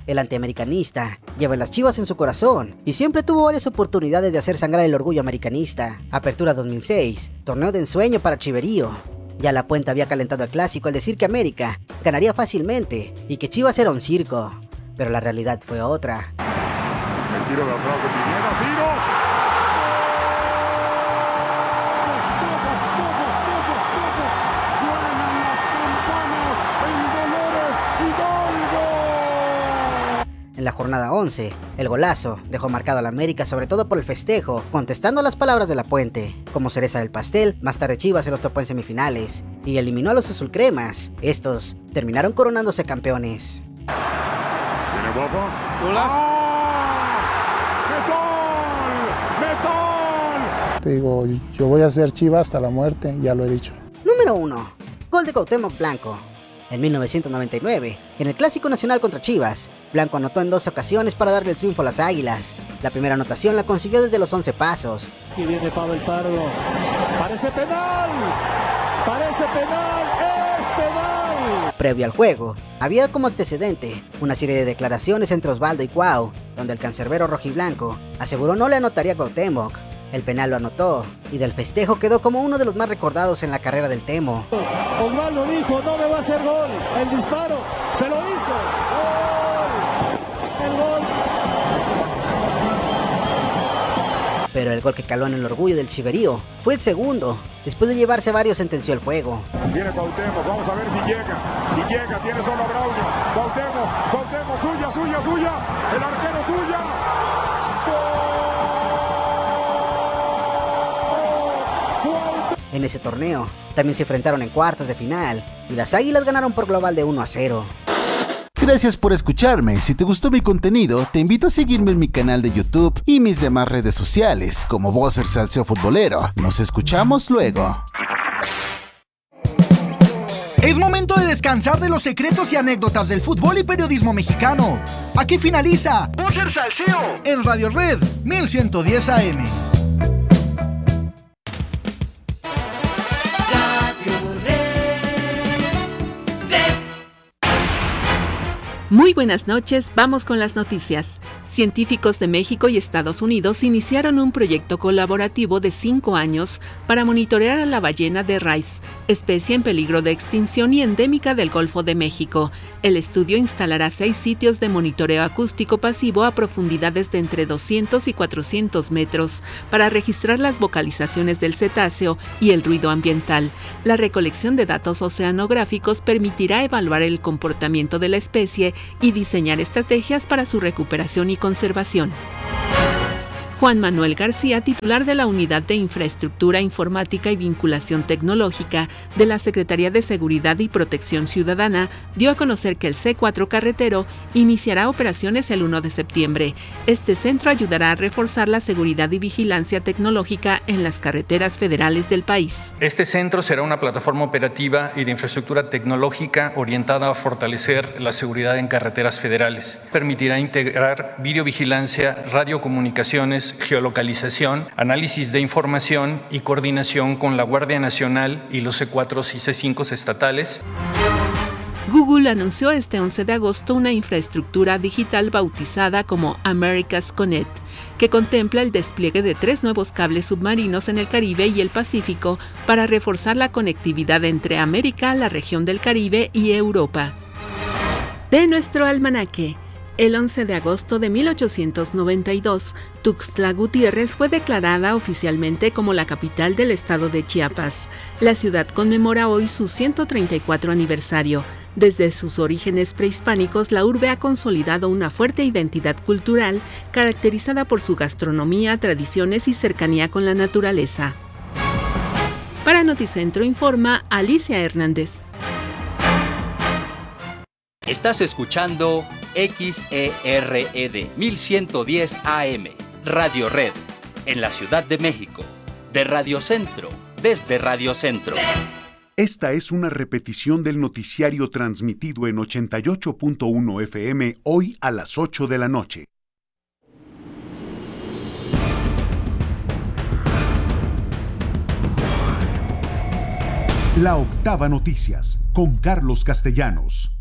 El antiamericanista lleva las Chivas en su corazón y siempre tuvo varias oportunidades de hacer sangrar el orgullo americanista. Apertura 2006, torneo de ensueño para Chiverío. Ya La Puente había calentado el clásico al decir que América ganaría fácilmente y que Chivas era un circo, pero la realidad fue otra. El tiro de atrás de Pineda, tiro. Suenan las campanas en Dolores Hidalgo. En la jornada 11, el golazo dejó marcado al América sobre todo por el festejo, contestando a las palabras de La Puente. Como cereza del pastel, más tarde Chivas se los topó en semifinales y eliminó a los azulcremas. Estos terminaron coronándose campeones. Viene Bofa. Golazo. Te digo, yo voy a ser Chivas hasta la muerte, ya lo he dicho. Número 1. Gol de Cuauhtémoc Blanco. En 1999, en el Clásico Nacional contra Chivas, Blanco anotó en 2 ocasiones para darle el triunfo a las Águilas. La primera anotación la consiguió desde los 11 pasos. Y viene Pavel Pardo. Parece penal. Parece penal. Es penal. Previo al juego, había como antecedente una serie de declaraciones entre Osvaldo y Cuau, donde el cancerbero rojiblanco aseguró no le anotaría a Cuauhtémoc. El penal lo anotó y del festejo quedó como uno de los más recordados en la carrera del Temo. Osvaldo dijo, no me va a hacer gol. El disparo se lo hizo. ¡Gol! El gol. Pero el gol que caló en el orgullo del Chiverío fue el segundo. Después de llevarse varios sentenció el juego. Viene Cuauhtémoc, vamos a ver si llega. Si llega, tiene solo a Braulio. Cuauhtémoc, suya. El arquero suya. En ese torneo, también se enfrentaron en cuartos de final, y las Águilas ganaron por global de 1-0. Gracias por escucharme. Si te gustó mi contenido, te invito a seguirme en mi canal de YouTube y mis demás redes sociales, como Bosser Salseo Futbolero. Nos escuchamos luego. Es momento de descansar de los secretos y anécdotas del fútbol y periodismo mexicano. Aquí finaliza Bosser Salseo en Radio Red 1110 AM. Muy buenas noches, vamos con las noticias. Científicos de México y Estados Unidos iniciaron un proyecto colaborativo de 5 años para monitorear a la ballena de Rice, especie en peligro de extinción y endémica del Golfo de México. El estudio instalará 6 sitios de monitoreo acústico pasivo a profundidades de entre 200 y 400 metros para registrar las vocalizaciones del cetáceo y el ruido ambiental. La recolección de datos oceanográficos permitirá evaluar el comportamiento de la especie y diseñar estrategias para su recuperación y conservación. Juan Manuel García, titular de la Unidad de Infraestructura Informática y Vinculación Tecnológica de la Secretaría de Seguridad y Protección Ciudadana, dio a conocer que el C4 carretero iniciará operaciones el 1 de septiembre. Este centro ayudará a reforzar la seguridad y vigilancia tecnológica en las carreteras federales del país. Este centro será una plataforma operativa y de infraestructura tecnológica orientada a fortalecer la seguridad en carreteras federales. Permitirá integrar videovigilancia, radiocomunicaciones, geolocalización, análisis de información y coordinación con la Guardia Nacional y los C4 y C5 estatales. Google anunció este 11 de agosto una infraestructura digital bautizada como America's Connect, que contempla el despliegue de 3 nuevos cables submarinos en el Caribe y el Pacífico para reforzar la conectividad entre América, la región del Caribe y Europa. De nuestro almanaque. El 11 de agosto de 1892, Tuxtla Gutiérrez fue declarada oficialmente como la capital del estado de Chiapas. La ciudad conmemora hoy su 134 aniversario. Desde sus orígenes prehispánicos, la urbe ha consolidado una fuerte identidad cultural caracterizada por su gastronomía, tradiciones y cercanía con la naturaleza. Para Noticentro informa Alicia Hernández. Estás escuchando XERED 1110 AM, Radio Red, en la Ciudad de México, de Radio Centro, desde Radio Centro. Esta es una repetición del noticiario transmitido en 88.1 FM hoy a las 8 de la noche. La Octava Noticias, con Carlos Castellanos.